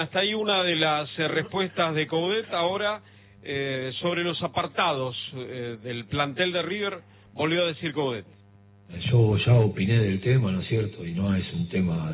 Hasta ahí una de las respuestas de Coudet. Ahora, sobre los apartados del plantel de River, volvió a decir Coudet. Yo ya opiné del tema, ¿no es cierto? Y no es un tema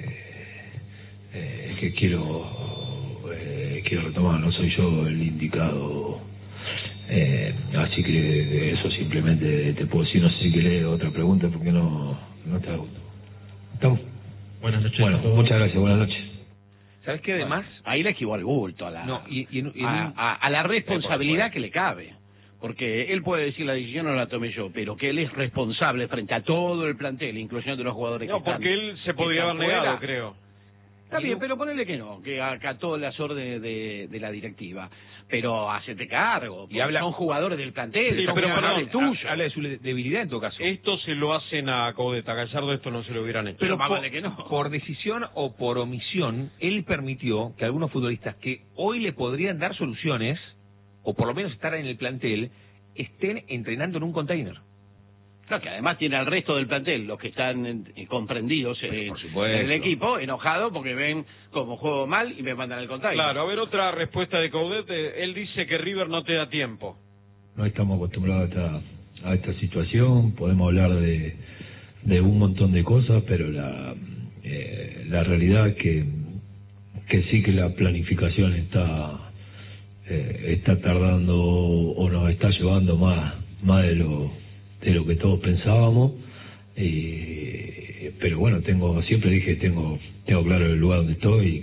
que quiero retomar, no soy yo el indicado. Así que eso simplemente te puedo decir. No sé si querés otra pregunta porque no te hago. ¿Estamos? Buenas noches. Bueno, muchas gracias, buenas noches. ¿Sabes qué? Además, ahí le esquivó al bulto, a la responsabilidad que le cabe. Porque él puede decir la decisión no la tomé yo, pero que él es responsable frente a todo el plantel, incluyendo los jugadores no, que están. No, porque él se podría haber negado, creo. Está bien, pero ponele que no, que acató las órdenes de la directiva. Pero hacete cargo, y habla, son jugadores del plantel, sí, son pero jugadores tuyos. Habla de su debilidad en todo caso. Esto se lo hacen a Coudet, a Gallardo esto no se lo hubieran hecho. Pero más vale que no. Por decisión o por omisión, él permitió que algunos futbolistas que hoy le podrían dar soluciones, o por lo menos estar en el plantel, estén entrenando en un container. Claro, que además tiene al resto del plantel, los que están comprendidos en el equipo, enojados porque ven como juego mal y me mandan al container. Claro, a ver otra respuesta de Coudet. Él dice que River no te da tiempo. No estamos acostumbrados a esta situación, podemos hablar de un montón de cosas, pero la realidad es que sí que la planificación está tardando o nos está llevando más de lo que todos pensábamos, pero bueno, siempre dije tengo claro el lugar donde estoy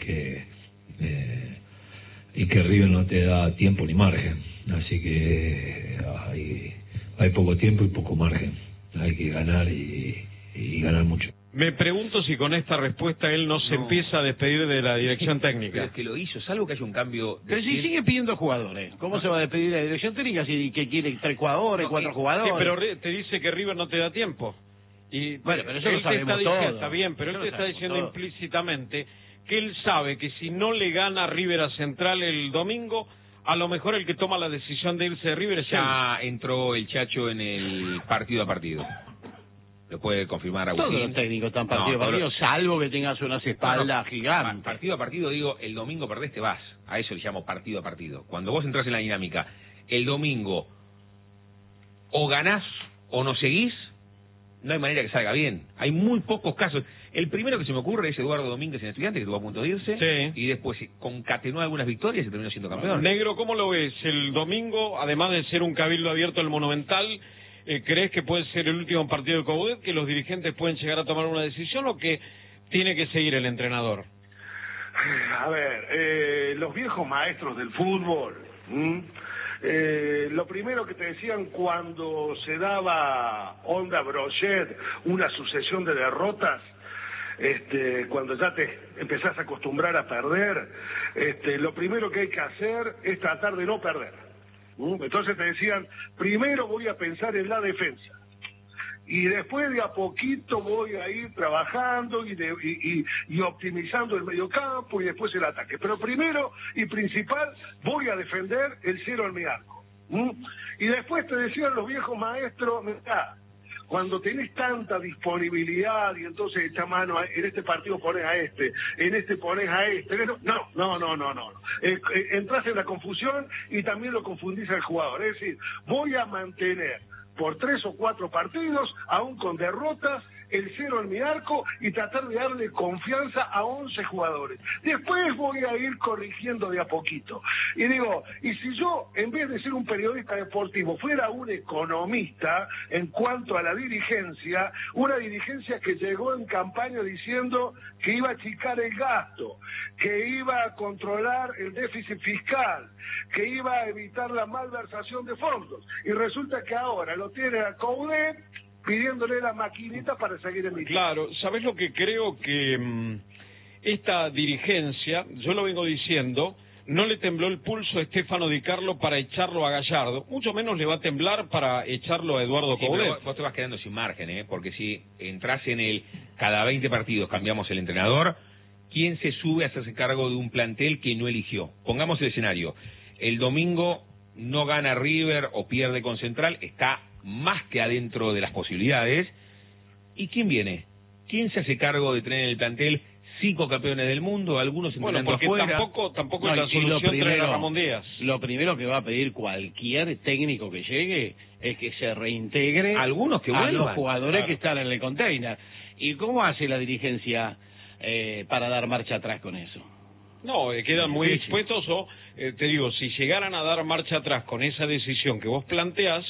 y que River no te da tiempo ni margen, así que hay poco tiempo y poco margen, hay que ganar y ganar mucho. Me pregunto si con esta respuesta él no se empieza a despedir de la dirección técnica. Pero es que lo hizo, salvo que haya un cambio... Pero si sigue pidiendo jugadores, ¿cómo se va a despedir de la dirección técnica si que quiere 3 jugadores, 4 jugadores? Sí, pero te dice que River no te da tiempo. Y bueno, pero eso lo sabemos todo. Está bien, pero él te está diciendo implícitamente que él sabe que si no le gana River a Central el domingo, a lo mejor el que toma la decisión de irse de River es ya él. Entró el Chacho en el partido a partido. Lo puede confirmar Agustín. Todos los técnicos están partido a partido, salvo que tengas unas espaldas gigantes. Partido a partido, digo, el domingo perdés, te vas. A eso le llamo partido a partido. Cuando vos entras en la dinámica, el domingo o ganás o no seguís, no hay manera que salga bien. Hay muy pocos casos. El primero que se me ocurre es Eduardo Domínguez en Estudiantes, que estuvo a punto de irse, sí. Y después concatenó algunas victorias y terminó siendo campeón. Negro, ¿cómo lo ves? El domingo, además de ser un cabildo abierto al Monumental, ¿crees que puede ser el último partido de Coudet, que los dirigentes pueden llegar a tomar una decisión o que tiene que seguir el entrenador? A ver, los viejos maestros del fútbol, lo primero que te decían cuando se daba onda brochet, una sucesión de derrotas, cuando ya te empezás a acostumbrar a perder, lo primero que hay que hacer es tratar de no perder. Entonces te decían, primero voy a pensar en la defensa y después de a poquito voy a ir trabajando y optimizando el mediocampo y después el ataque, pero primero y principal voy a defender el cero en mi arco. Y después te decían los viejos maestros, mirá, cuando tenés tanta disponibilidad y entonces echa mano, en este partido pones a en este pones a no. Entras en la confusión y también lo confundís al jugador. Es decir, voy a mantener por 3 o 4 partidos, aún con derrotas, el cero en mi arco y tratar de darle confianza a 11 jugadores. Después voy a ir corrigiendo de a poquito. Y digo, y si yo, en vez de ser un periodista deportivo, fuera un economista en cuanto a la dirigencia, una dirigencia que llegó en campaña diciendo que iba a achicar el gasto, que iba a controlar el déficit fiscal, que iba a evitar la malversación de fondos, y resulta que ahora lo tiene a Coudet pidiéndole la maquinita para seguir emitiendo. Claro, ¿sabés lo que creo? Que esta dirigencia, yo lo vengo diciendo, no le tembló el pulso a Stefano Di Carlo para echarlo a Gallardo, mucho menos le va a temblar para echarlo a Eduardo Coudet. Vos te vas quedando sin margen, porque si entras en cada 20 partidos cambiamos el entrenador, ¿quién se sube a hacerse cargo de un plantel que no eligió? Pongamos el escenario, el domingo no gana River o pierde con Central, está más que adentro de las posibilidades. ¿Y quién viene? ¿Quién se hace cargo de tener en el plantel 5 campeones del mundo, algunos entrenando porque afuera. tampoco es la solución traer a Ramón Díaz. Lo primero que va a pedir cualquier técnico que llegue es que se reintegre algunos que a vuelvan, los jugadores claro, que están en el container. ¿Y cómo hace la dirigencia para dar marcha atrás con eso? No, quedan muy dispuestos o, te digo, si llegaran a dar marcha atrás con esa decisión que vos planteás,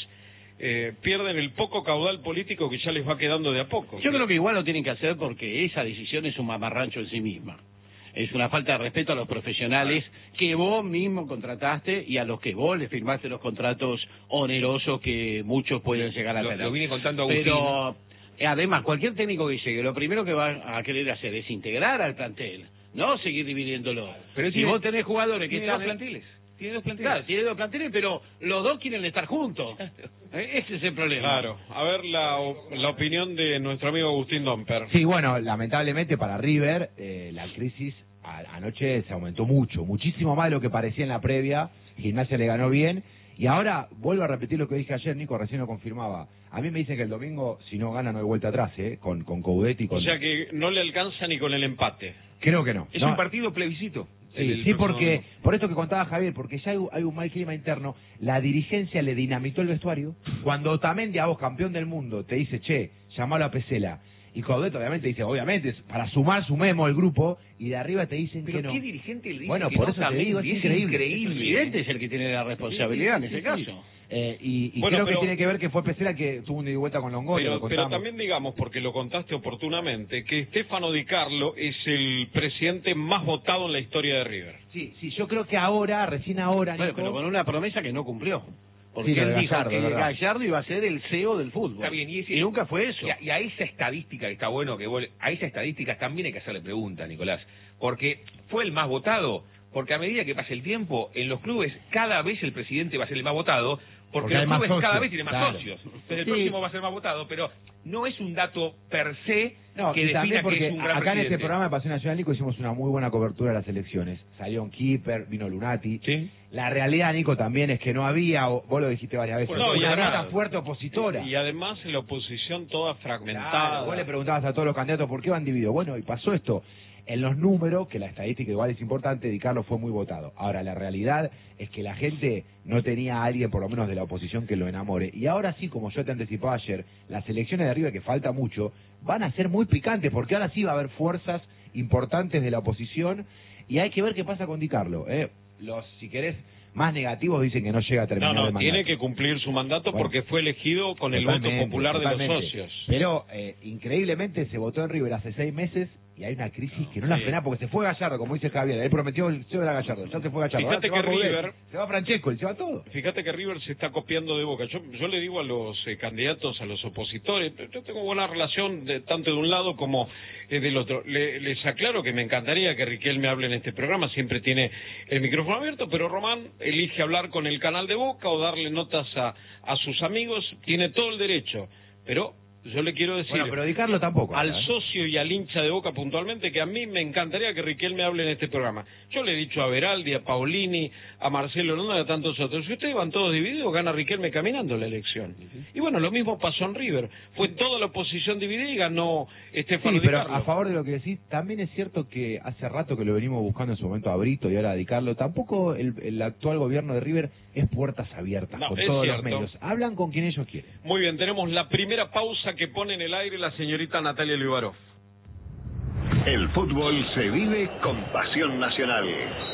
pierden el poco caudal político que ya les va quedando de a poco. Yo creo que igual lo tienen que hacer porque esa decisión es un mamarrancho en sí misma. Es una falta de respeto a los profesionales que vos mismo contrataste y a los que vos le firmaste los contratos onerosos que muchos pueden llegar a tener. Lo vine contando Agustín. Pero además, cualquier técnico que llegue, lo primero que va a querer hacer es integrar al plantel, no seguir dividiéndolo. Pero si vos tenés jugadores que están... Tiene dos planteles. Claro, tiene dos planteles, pero los dos quieren estar juntos. Ese es el problema. Claro. A ver la opinión de nuestro amigo Agustín Domper. Sí, bueno, lamentablemente para River, la crisis anoche se aumentó muchísimo más de lo que parecía en la previa. Gimnasia le ganó bien. Y ahora, vuelvo a repetir lo que dije ayer, Nico recién lo confirmaba. A mí me dicen que el domingo, si no gana, no hay vuelta atrás, con Coudet y con... O sea que no le alcanza ni con el empate. Creo que no. Es no. un partido plebiscito. Sí, porque, por esto que contaba Javier, porque ya hay un mal clima interno, la dirigencia le dinamitó el vestuario. Cuando Otamendi, a vos, campeón del mundo, te dice, che, llamalo a Pesela, y Coudet obviamente dice, obviamente, para sumemos el grupo, y de arriba te dicen pero que no. ¿qué dirigente le dice bueno, que por no? eso te digo, es increíble. El presidente es el que tiene la responsabilidad en ese caso. Y bueno, creo pero, que tiene que ver que fue Pesela que tuvo un ida y vuelta con Longoria. Pero también digamos, porque lo contaste oportunamente, que Stefano Di Carlo es el presidente más votado en la historia de River. Sí, yo creo que recién ahora, Bueno, Nico, pero con una promesa que no cumplió. Porque Sí, lo él de dijo Gallardo, que ¿verdad? Gallardo iba a ser el CEO del fútbol. Está bien, y nunca fue eso. Y a esa estadística que está bueno que a esa estadística también hay que hacerle pregunta, Nicolás, porque fue el más votado, porque a medida que pase el tiempo en los clubes cada vez el presidente va a ser el más votado, porque los hay más clubes cada socios, vez tienen más claro. socios. Entonces el Sí. próximo va a ser más votado, pero no es un dato per se que y también defina porque que es un gran acá en presidente. este programa de Pasión Nacional, Nico, hicimos una muy buena cobertura de las elecciones. Salió un keeper, vino Lunati. Sí. La realidad, Nico, también es que no había, vos lo dijiste varias veces, Bueno, no, y una además- nota fuerte opositora. Y además la oposición toda fragmentada. Claro, vos le preguntabas a todos los candidatos por qué van divididos. Bueno, y pasó esto. En los números, que la estadística igual es importante, Di Carlo fue muy votado. Ahora, la realidad es que la gente no tenía a alguien, por lo menos de la oposición, que lo enamore. Y ahora sí, como yo te anticipaba ayer, las elecciones de River, que falta mucho, van a ser muy picantes, porque ahora sí va a haber fuerzas importantes de la oposición, y hay que ver qué pasa con Di Carlo. Los, si querés, más negativos dicen que no llega a terminar el mandato. Tiene que cumplir su mandato Bueno, porque fue elegido con el voto totalmente, popular de los totalmente. socios. Pero, increíblemente, se votó en River hace 6 meses y hay una crisis que no la frena porque se fue Gallardo, como dice Javier. Él prometió el CEO de la Gallardo, ya se fue Gallardo. Fíjate Ahora se que va Coudet, River- se va Francesco, y se va todo. Fíjate que River se está copiando de Boca. Yo le digo a los candidatos, a los opositores, yo tengo buena relación tanto de un lado como del otro. Les aclaro que me encantaría que Riquelme hable en este programa, siempre tiene el micrófono abierto, pero Román elige hablar con el canal de Boca o darle notas a sus amigos, tiene todo el derecho, pero yo le quiero decir Bueno, pero Di Carlo tampoco. al socio y al hincha de Boca puntualmente que a mí me encantaría que Riquelme hable en este programa. Yo le he dicho a Beraldi, a Paolini, a Marcelo Londra y a tantos otros. Si ustedes van todos divididos, gana Riquelme caminando la elección. Y bueno, lo mismo pasó en River. Fue toda la oposición dividida y ganó Stefano Sí, Di pero Carlo. a favor de lo que decís, también es cierto que hace rato que lo venimos buscando en su momento a Brito y ahora a Di Carlo. Tampoco el actual gobierno de River es puertas abiertas No, con es todos cierto. los medios. Hablan con quien ellos quieren. Muy bien, tenemos la primera pausa que pone en el aire la señorita Natalia Libarov. El fútbol se vive con Pasión Nacional.